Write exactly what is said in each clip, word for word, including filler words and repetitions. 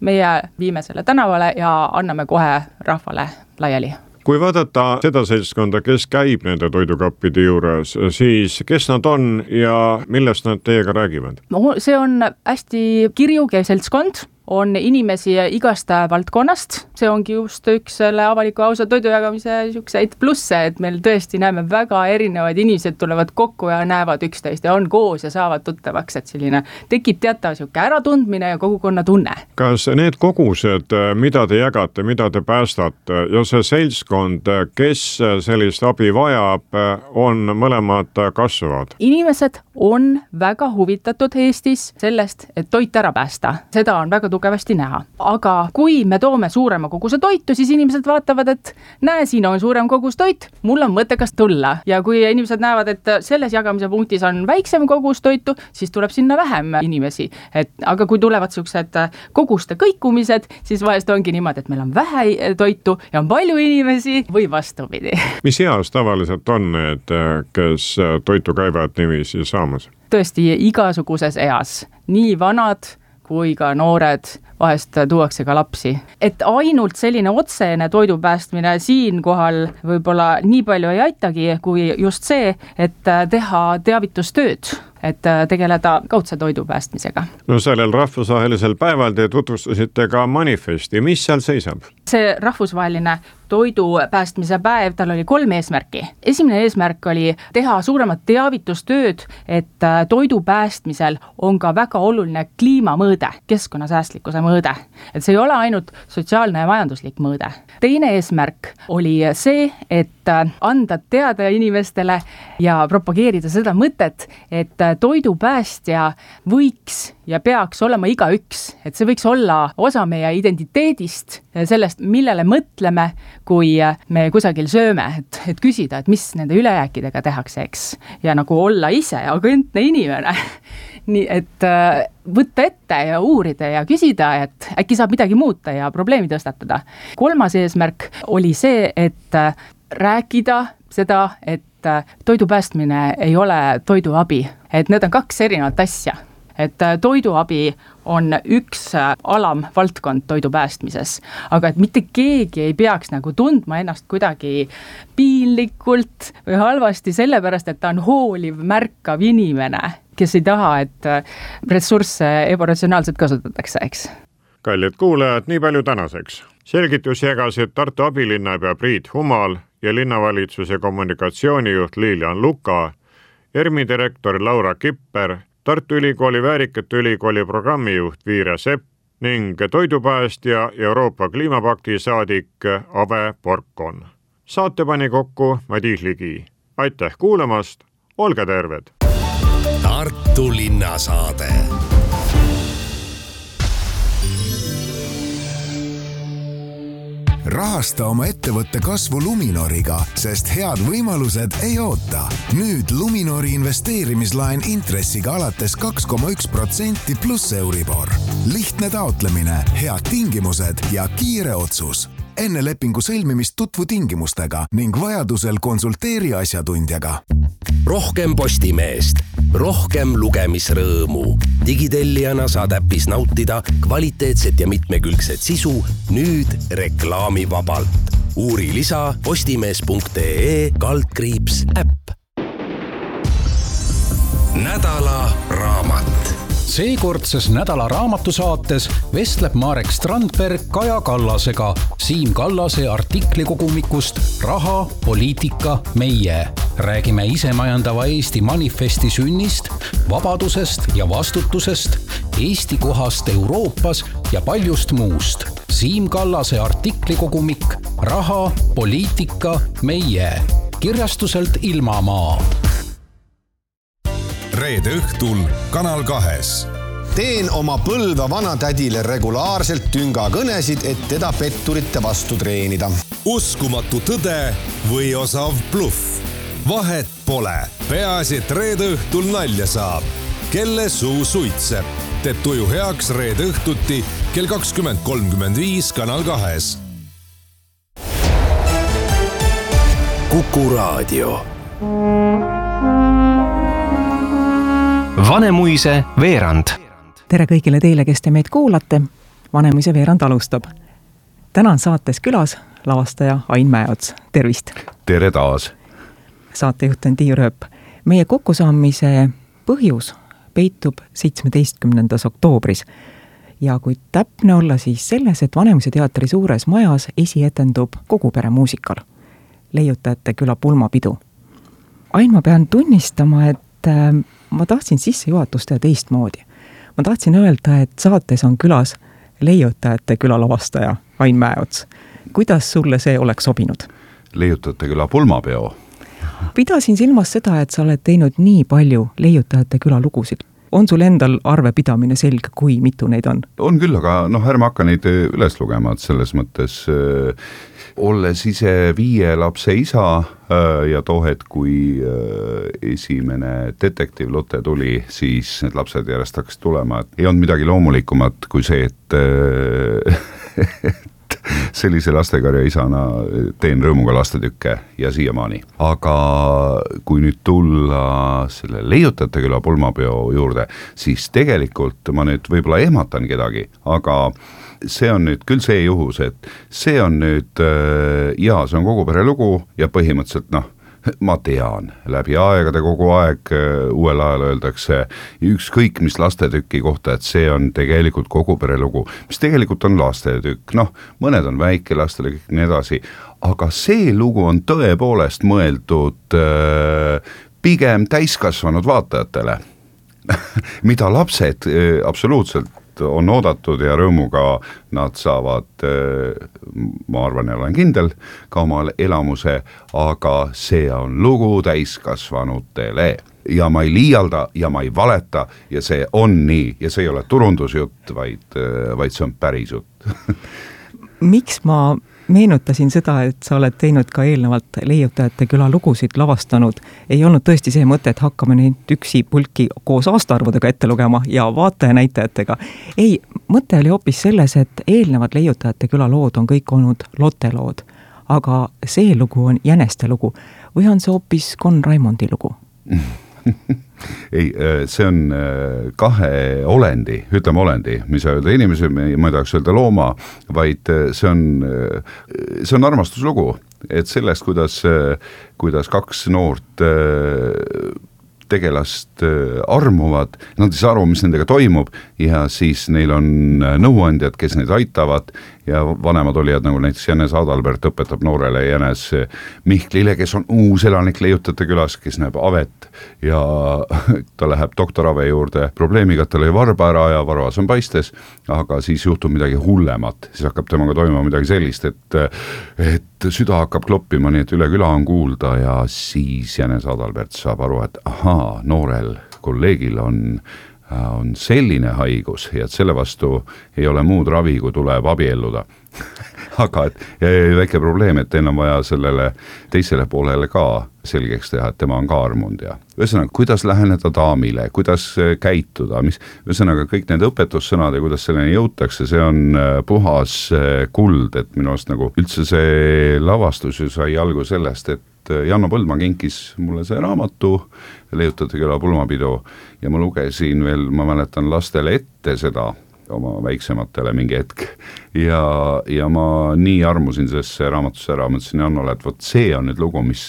meie viime selle tänavale ja anname kohe rahvale laiali. Kui vaadata seda seltskonda, kes käib nende toidukappide juures, siis kes nad on ja millest nad teiega räägivad? See on hästi kirjukev seltskond, on inimesi igast valdkonnast, see ongi just üks selle avaliku ausa toidujagamise siukseid plusse, et meil tõesti näeme väga erinevaid inimesed tulevad kokku ja näevad üksteist ja on koos ja saavad tuttavaks, et selline tekib teatav siuke äratundmine ja kogukonna tunne. Kas need kogused, mida te jagate, mida te päästate ja see seltskond, kes sellist abi vajab, on mõlemad kasvavad? Inimesed on väga huvitatud Eestis sellest, et toit ära päästa. Seda on väga tugevasti näha. Aga kui me toome suurema koguse toitu, siis inimesed vaatavad, et näe, siin on suurem kogus toit, mul on mõttekas tulla. Ja kui inimesed näevad, et selles jagamise punktis on väiksem kogus toitu, siis tuleb sinna vähem inimesi. Et, aga kui tulevad siuksed koguste kõikumised, siis vahest ongi niimoodi, et meil on vähe toitu ja on palju inimesi või vastupidi. Mis eas tavaliselt on need, kes toitu käivad niiviisi saamas? Tõesti igasuguses eas, nii vanad kui ka noored, vahest tuuakse ka lapsi. Et ainult selline otsene toidu päästmine siin kohal võib-olla nii palju ei aitagi, kui just see, et teha teavitustööd, et tegeleda kaudse toidu päästmisega. No sellel rahvusvahelisel päeval te tutvustasite ka manifesti. Mis seal seisab? See rahvusvaheline toidu päästmise päev, tal oli kolm eesmärki. Esimene eesmärk oli teha suuremat teavitustööd, et toidu päästmisel on ka väga oluline kliimamõõde, keskkonnasäästlikkuse mõõde. Et see ei ole ainult sotsiaalne ja majanduslik mõõde. Teine eesmärk oli see, et anda teada inimestele ja propageerida seda mõtet, et toidu päästja võiks ja peaks olema igaüks, et see võiks olla osa meie identiteedist, sellest, millele mõtleme, kui me kusagil sööme, et, et küsida, et mis nende ülejääkidega tehakse, eks, ja nagu olla ise agentne inimene. Nii, et võtta ette ja uurida ja küsida, et äkki saab midagi muuta ja probleemi tõstatada. Kolmas eesmärk oli see, et rääkida seda, et toidu päästmine ei ole toiduabi, et need on kaks erinevat asja. Et toiduabi on üks alam valdkond toidu päästmises, aga et mitte keegi ei peaks nagu tundma ennast kuidagi piinlikult või halvasti sellepärast, et ta on hooliv, märkav inimene, kes ei taha, et ressursse ebaratsionaalselt kasutatakse, eks. Kallid kuulajad, nii palju tänaseks. Selgitus jägasid Tartu abilinnapea Priit Humal ja linnavalitsuse kommunikatsioonijuht Lilian Luka, ERMi direktor Laura Kipper, Tartu Ülikooli Väärikate Ülikooli programmijuht Viire Sepp ning toidupäästja Euroopa kliimapakti saadik Ave Porkon. Saate pani kokku Madis Ligi. Aitäh kuulamast, olge terved! Tartu linnasaade. Rahasta oma ettevõtte kasvu Luminoriga, sest head võimalused ei oota. Nüüd Luminori investeerimislaen intressiga alates kaks koma üks protsenti pluss Euribor. Lihtne taotlemine, head tingimused ja kiire otsus. Enne lepingu sõlmimist tutvu tingimustega ning vajadusel konsulteeri asjatundjaga. Rohkem Postimeest, rohkem lugemisrõõmu. Digitellijana saad äppis nautida kvaliteetset ja mitmekülgset sisu nüüd reklaamivabalt. Uuri lisa postimees punkt ee kaldkriips äpp. Nädala raamat. Seekordses nädala raamatusaates vestleb Marek Strandberg Kaja Kallasega Siim Kallase artiklikogumikust Raha, poliitika, meie. Räägime isemajandava Eesti manifesti sünnist, vabadusest ja vastutusest, Eesti kohast Euroopas ja paljust muust. Siim Kallase artiklikogumik Raha, poliitika, meie. Kirjastuselt Ilmamaa. Reede õhtul Kanal kahes. Teen oma põlva vanatädile regulaarselt tünga kõnesid, et teda petturite vastu treenida. Uskumatu tõde või osav bluff. Vahet pole. Peaasi, et reede õhtul nalja saab. Kelle suu suitseb. Teeb tuju heaks reede õhtuti kell kakskümmend kolmkümmend viis Kanal kahes. Kuku Raadio. Vanemuise veerand. Tere kõigile teile, kes te meid kuulate. Vanemuise veerand alustab. Täna on saates külas lavastaja Ain Mäeots. Tervist! Tere taas! Saatejuht on Tiiu Rööp. Meie kokkusaamise põhjus peitub seitsmeteistkümnendas oktoobris. Ja kui täpne olla, siis selles, et Vanemuise teatri suures majas esietendub kogu pere muusikal. Leiutajate küla pulmapidu. Ain, ma pean tunnistama, et ma tahtsin sissejuhatust teha teistmoodi. Ma tahtsin öelda, et saates on külas Leiutajate küla lavastaja Ain Mäeots. Kuidas sulle see oleks sobinud? Leiutajate küla pulmapeo. Pidasin silmas seda, et sa oled teinud nii palju Leiutajate küla lugusid. On sul endal arvepidamine selge, kui mitu neid on? On küll, aga noh, ärme hakka neid üles lugema, et selles mõttes äh, olles ise viie lapse isa äh, ja tohed, kui äh, esimene detektiiv Lotte tuli, siis need lapsed järjest hakkas tulema. Et ei olnud midagi loomulikumat kui see, et äh, sellise lastekarja isana teen rõõmuga lastetükke ja siiamaani. Aga kui nüüd tulla selle Leiutajate küla pulmapeo juurde, siis tegelikult ma nüüd võib-olla ehmatan kedagi, aga see on nüüd küll see juhus, et see on nüüd, jaa, see on kogu pere lugu ja põhimõtteliselt noh, ma tean, läbi aegade kogu aeg uuel ajal öeldakse ükskõik mis lastetüki kohta, et see on tegelikult kogu pere lugu, mis tegelikult on lastetükk, noh, mõned on väike lastele, kõik nii edasi, aga see lugu on tõepoolest mõeldud äh, pigem täiskasvanud vaatajatele, mida lapsed äh, absoluutselt on oodatud ja rõõmuga nad saavad, ma arvan ja olen kindel, ka oma elamuse, aga see on lugu täiskasvanutele. Ja ma ei liialda ja ma ei valeta ja see on nii ja see ei ole turundusjutt, vaid, vaid see on päris jutt. Miks ma meenutasin seda, et sa oled teinud ka eelnevalt Leiutajate küla lugusid lavastanud, ei olnud tõesti see mõte, et hakkame neid üksi pulki koos aastaarvudega ette lugema ja vaataja näitajatega. Ei, mõte oli hoopis selles, et eelnevad Leiutajate küla lood on kõik olnud Lotte lood, aga see lugu on Jäneste lugu või on see hoopis Kon Raimondi lugu? Ei, see on kahe olendi, ütleme olendi, mis öelda inimese, ma ei tahaks öelda looma, vaid see on, see on armastuslugu, et sellest, kuidas, kuidas kaks noort tegelast armuvad, nad ei saa aru, mis nendega toimub ja siis neil on nõuandjad, kes neid aitavad ja vanemad olijad, nagu näiteks Jänes Adalbert õpetab noorele Jänes Mihklile, kes on uus elanik Leiutajate külas, kes näeb avet ja ta läheb doktor Ave juurde probleemiga, ta lõi varba ära ja varvas on paistes, aga siis juhtub midagi hullemat, siis hakkab temaga toimuma midagi sellist, et, et süda hakkab kloppima, nii et üle küla on kuulda ja siis Jänes Adalbert saab aru, et ahaa, noorel kolleegil on on selline haigus ja et selle vastu ei ole muud ravi, kui tuleb abielluda. Aga et väike probleem, et enne on vaja sellele teisele poolele ka selgeks teha, et tema on ka armunud ja ühesõnaga, kuidas läheneda daamile, kuidas käituda, mis, ühesõnaga kõik need õpetussõnad ja kuidas selleni jõutakse, see on puhas kuld, et minu arust nagu üldse see lavastus ju sai algu sellest, et Janno Põldmaa kinkis mulle see raamatu Leiutajate küla pulmapidu ja ma lugesin veel, ma mäletan lastele ette seda oma väiksematele mingi hetk ja, ja ma nii armusin sellesse raamatusse ära, mõtlesin Jannole, et võt see on nüüd lugu, mis,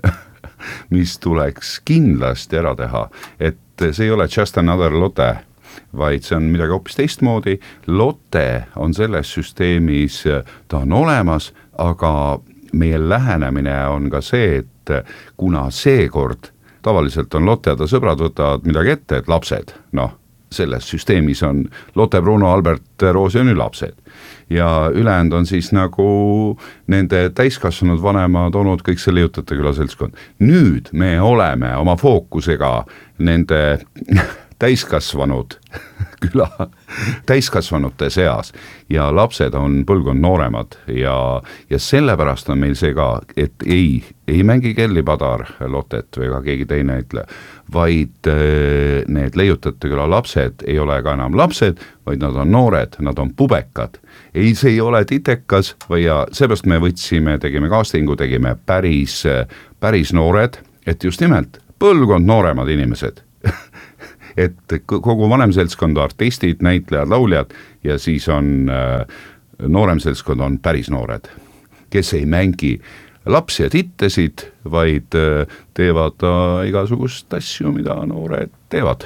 mis tuleks kindlasti ära teha, et see ei ole just another Lotte, vaid see on midagi hoopis teistmoodi. Lotte on selles süsteemis, ta on olemas, aga meie lähenemine on ka see, et kuna seekord tavaliselt on Lotte ja ta sõbrad võtavad midagi ette, et lapsed, noh, selles süsteemis on Lotte, Bruno, Albert, Roosi on ju lapsed ja ülejäänud on siis nagu nende täiskasvanud vanemad olnud kõik see Leiutajate küla seltskond. Nüüd me oleme oma fookusega nende täiskasvanud küla, täiskasvanute seas ja lapsed on põlvkond nooremad ja, ja sellepärast on meil see ka, et ei, ei mängi Kelly Padar Lottet või ka keegi teine ütle, vaid need Leiutajate küla lapsed ei ole ka enam lapsed, vaid nad on noored, nad on pubekad. Ei, see ei ole titekas või ja seepärast me võtsime, tegime castingu, tegime päris, päris noored, et just nimelt põlvkond nooremad inimesed et kogu vanem seltskond, artistid, näitlejad, lauljad ja siis on noorem seltskond on päris noored, kes ei mängi lapsi ja tittesid, vaid teevad igasugust asju, mida noored teevad.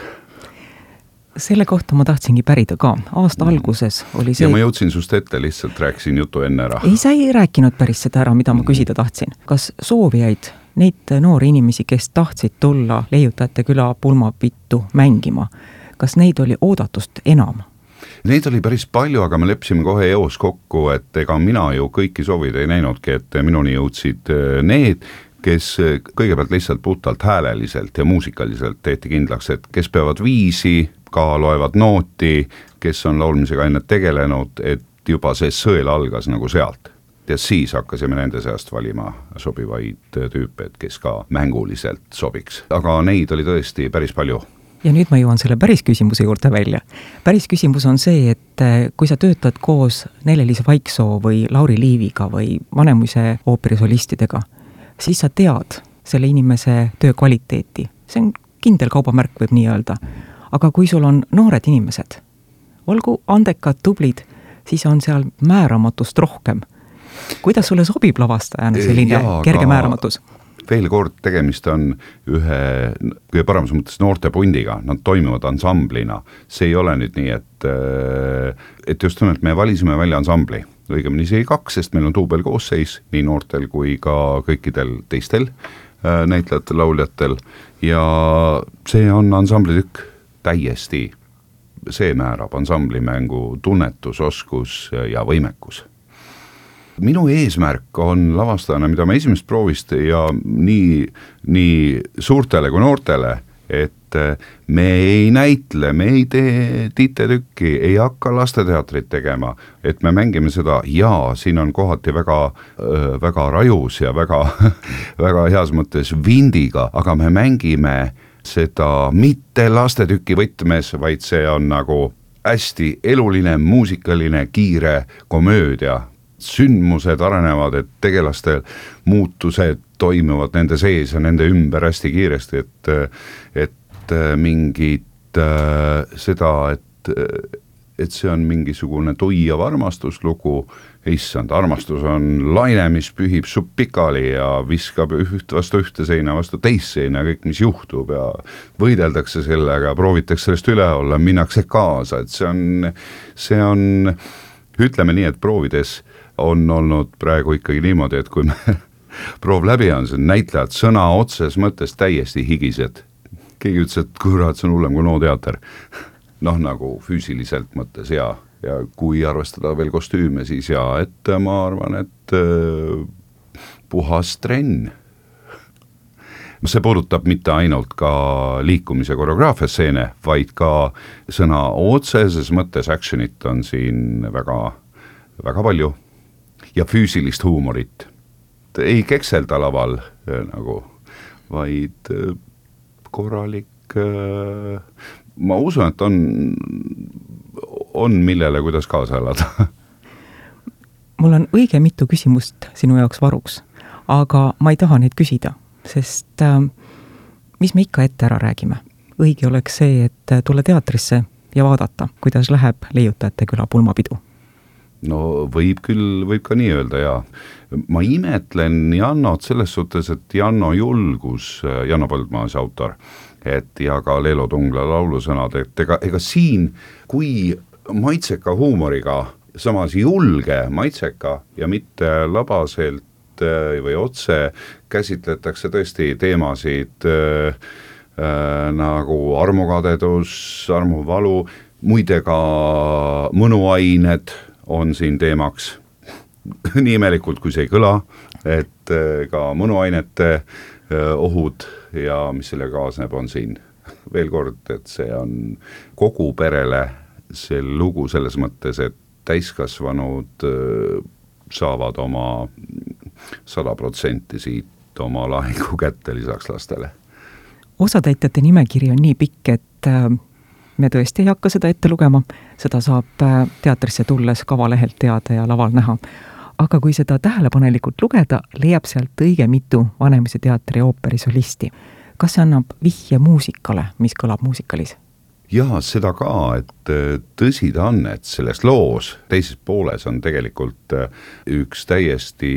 Selle kohta ma tahtsingi pärida ka. Aasta alguses oli see... Ja ma jõudsin sust ette, lihtsalt rääkisin jutu enne ära. Ei, sa ei rääkinud päris seda ära, mida ma küsida tahtsin. Kas soovijaid, neid noori inimesi, kes tahtsid tulla Leiutajate küla pulmapittu mängima, kas neid oli oodatust enam? Neid oli päris palju, aga me lepsime kohe eos kokku, et ega mina ju kõiki soovid ei näinudki, et minuni jõudsid need, kes kõigepealt lihtsalt puhtalt hääleliselt ja muusikaliselt teeti kindlaks, et kes peavad viisi, ka loevad nooti, kes on laulmisega enne tegelenud, et juba see sõel algas nagu sealt. Ja siis hakkasime nende seast valima sobivaid tüüpe, et kes ka mänguliselt sobiks. Aga neid oli tõesti päris palju. Ja nüüd ma jõuan selle päris küsimuse juurde välja. Päris küsimus on see, et kui sa töötad koos Nele-Liis Vaiksoo või Lauri Liiviga või Vanemuise ooperisolistidega, siis sa tead selle inimese töö kvaliteeti. See on kindel kaubamärk, võib nii öelda. Aga kui sul on noored inimesed, olgu andekad, tublid, siis on seal määramatust rohkem. Kuidas sulle sobib lavastajana selline ja, kerge määramatus? Veel kord tegemist on ühe kõige paremas mõttes noorte pundiga, nad toimivad ansamblina. See ei ole nüüd nii, et, et just nimelt me valisime välja ansambli. Õigemini see kaks, sest meil on duubel koosseis nii noortel kui ka kõikidel teistel näitlejatel, lauljatel ja see on ansamblitükk täiesti. See määrab ansamblimängu tunnetus, oskus ja võimekus. Minu eesmärk on lavastajana, mida ma esimest proovist ja nii, nii suurtele kui noortele, et me ei näitle, me ei tee titetükki, ei hakka lasteteatrit tegema, et me mängime seda ja siin on kohati väga, väga rajus ja väga, väga heas mõttes vindiga, aga me mängime seda mitte lastetüki võtmes, vaid see on nagu hästi eluline, muusikaline, kiire komöödia. Sündmused arenevad, et tegelastel muutused toimuvad nende sees ja nende ümber hästi kiiresti, et, et mingid seda, et, et see on mingisugune tuiav armastuslugu, issand, armastus on laine, mis pühib su pikali ja viskab üht vastu ühte seina, vastu teist seina, kõik mis juhtub ja võideldakse sellega, proovitakse sellest üle olla, minnakse kaasa, et see on, see on, ütleme nii, et proovides on olnud praegu ikkagi niimoodi, et kui me proov läbi on, see näitlejad sõna otses mõttes täiesti higised. Keegi ütles, et kurat, see on hullem kui nooteater. Noh, nagu füüsiliselt mõttes ja, ja kui arvestada veel kostüüme, siis ja, et ma arvan, et äh, puhas trenn. See puudutab mitte ainult ka liikumise koreograafia stseene, vaid ka sõna otseses mõttes actionit on siin väga, väga palju. Ja füüsilist huumorit. Ei kekselda laval nagu, vaid korralik, ma usun, et on, on millele, kuidas kaasa elada. Mul on õige mitu küsimust sinu jaoks varuks, aga ma ei taha neid küsida, sest äh, mis me ikka ette ära räägime? Õige oleks see, et tulla teatrisse ja vaadata, kuidas läheb Leiutajate küla pulmapidu. No võib küll, võib ka nii öelda ja ma imetlen Jannot selles suhtes, et Janno julgus, Janno Põldmaas autor, et ja ka Leelo Tungla laulusõnad, et ega, ega siin, kui maitseka huumoriga, samas julge maitseka ja mitte labaselt või otse käsitletakse tõesti teemasid äh, äh, nagu armukadedus, armuvalu, muide ka mõnuained on siin teemaks, nii imelikult kui see ei kõla, et ka mõnuainete ohud ja mis selle kaasneb on siin veel kord, et see on kogu perele see lugu selles mõttes, et täiskasvanud saavad oma sada protsenti siit oma lahingu kätte lisaks lastele. Osatäitjate nimekiri on nii pikk, et me tõesti ei hakka seda ette lugema, seda saab teatrisse tulles kavalehelt teada ja laval näha. Aga kui seda tähelepanelikult lugeda, leiab sealt õige mitu Vanemuise teatri ooperisolisti. Kas see annab vihje muusikale, mis kõlab muusikalis? ja seda ka, et tõsi ta on, et selles loos teises pooles on tegelikult üks täiesti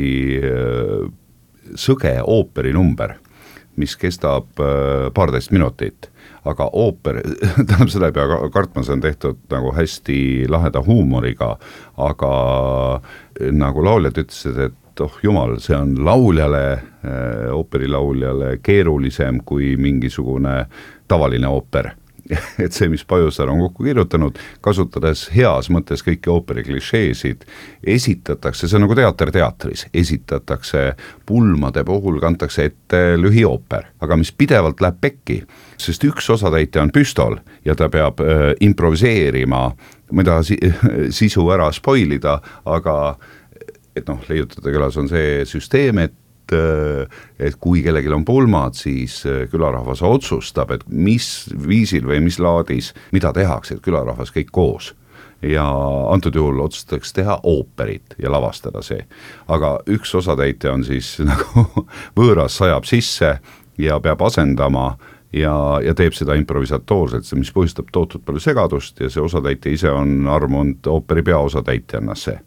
sõge ooperinumber, mis kestab paarteist minutit, aga ooper, tähendab seda ei pea kartma, see on tehtud nagu hästi laheda huumoriga, aga nagu lauljad ütlesid, et oh jumal, see on lauljale, ooperilauljale keerulisem kui mingisugune tavaline ooper. Et see, mis Pajusaar on kokku kirjutanud, kasutades heas mõttes kõiki ooperi klišeesid, esitatakse, see on nagu teater teatris, esitatakse pulmade puhul, kantakse ette lühiooper, aga mis pidevalt läheb pekki, sest üks osatäitja on püstol ja ta peab äh, improviseerima, mida si- sisu ära spoilida, aga et noh, leiutada külas on see süsteem, et et kui kellelgi on pulmad, siis külarahvas otsustab, et mis viisil või mis laadis, mida tehakse, et külarahvas kõik koos. Ja antud juhul otsustatakse teha ooperit ja lavastada see. Aga üks osatäitja on siis nagu võõras sajab sisse ja peab asendama ja, ja teeb seda improvisatoorselt, mis põhjustab tootult palju segadust ja see osatäitja ise on armunud ooperi peaosatäitjana see.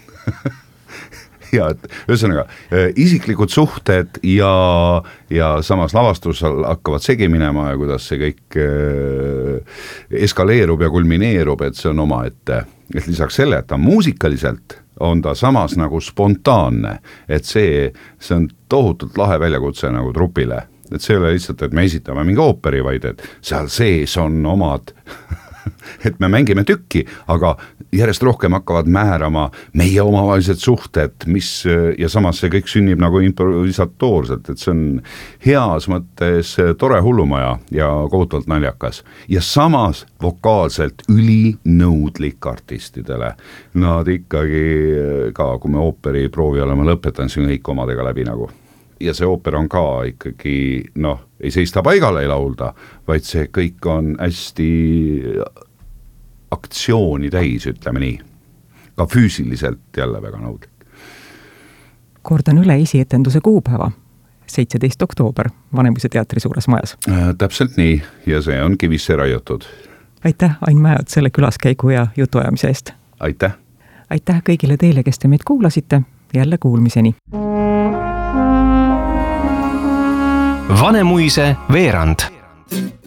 Ja, et ühesõnaga, isiklikud suhted ja, ja samas lavastusel hakkavad segi minema ja kuidas see kõik eskaleerub ja kulmineerub, et see on oma ette. Et lisaks selle, et ta muusikaliselt on ta samas nagu spontaanne, et see, see on tohutult lahe väljakutse nagu trupile. Et see ei ole lihtsalt, et me esitame mingi ooperi, vaid et seal sees on omad et me mängime tükki, aga järjest rohkem hakkavad määrama meie omavahelised suhted, mis ja samas see kõik sünnib nagu improvisatoorselt, et see on heas mõttes tore hullumaja ja kohutavalt naljakas. Ja samas vokaalselt ülinõudlik artistidele. Nad ikkagi ka, kui me ooperi proovi oleme lõpetanud, siin kõik omadega läbi nagu. Ja see ooper on ka ikkagi, noh, ei seista paigale ei laulda, vaid see kõik on hästi aktsiooni täis, ütleme nii. Ka füüsiliselt jälle väga nõudlik. Kordan üle esietenduse kuupäeva, seitseteist oktoober Vanemuise teatri suures majas. Äh, täpselt nii, ja see on kivisse raiutud. Aitäh, Ain Mäeots, selle külaskäigu ja jutuajamise eest. Aitäh. Aitäh kõigile teile, kes te meid kuulasite, jälle kuulmiseni. Vanemuise veerand.